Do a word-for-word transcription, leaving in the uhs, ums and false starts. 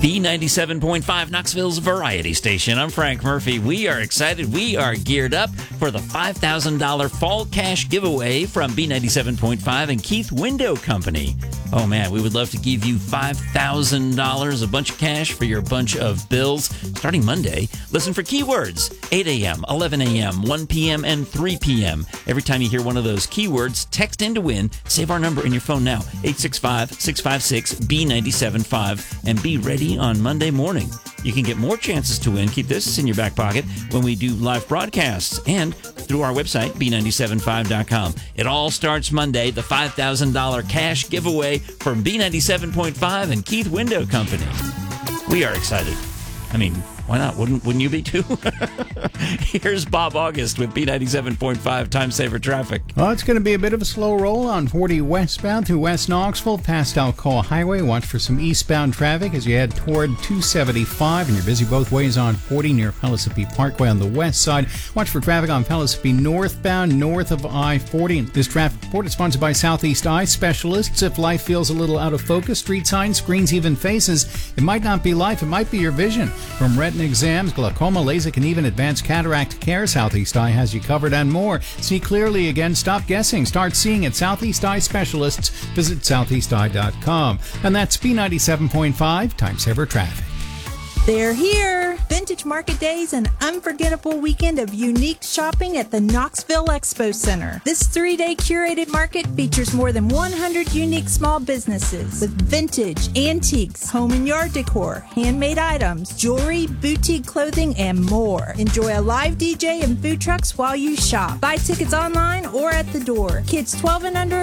B ninety-seven point five, Knoxville's variety station. I'm Frank Murphy. We are excited. We are geared up for the five thousand dollars fall cash giveaway from B ninety-seven point five and Keith Window Company. Oh, man, we would love to give you five thousand dollars, a bunch of cash for your bunch of bills. Starting Monday, listen for keywords, eight a.m., eleven a.m., one p.m., and three p.m. Every time you hear one of those keywords, text in to win. Save our number in your phone now, eight six five, six five six, B nine seven five, and be ready on Monday morning. You can get more chances to win. Keep this in your back pocket when we do live broadcasts and through our website, B nine seven five dot com. It all starts Monday, the five thousand dollars cash giveaway from B ninety-seven point five and Keith Window Company. We are excited. I mean, why not? Wouldn't wouldn't you be too? Here's Bob August with B ninety-seven point five Time Saver Traffic. Well, it's going to be a bit of a slow roll on forty westbound through West Knoxville past Alcoa Highway. Watch for some eastbound traffic as you head toward two seventy-five, and you're busy both ways on forty near Pellissippi Parkway on the west side. Watch for traffic on Pellissippi northbound north of I forty. This traffic report is sponsored by Southeast Eye Specialists. If life feels a little out of focus, street signs, screens, even faces, it might not be life, it might be your vision. From retina exams, glaucoma, LASIK, and even advanced cataract care, Southeast Eye has you covered and more. See clearly again. Stop guessing. Start seeing at Southeast Eye Specialists. Visit southeast eye dot com. And that's B ninety-seven point five Time Saver Traffic. They're here! Vintage Market Days, an unforgettable weekend of unique shopping at the Knoxville Expo Center. This three-day curated market features more than one hundred unique small businesses with vintage, antiques, home and yard decor, handmade items, jewelry, boutique clothing, and more. Enjoy a live D J and food trucks while you shop. Buy tickets online or at the door. Kids twelve and under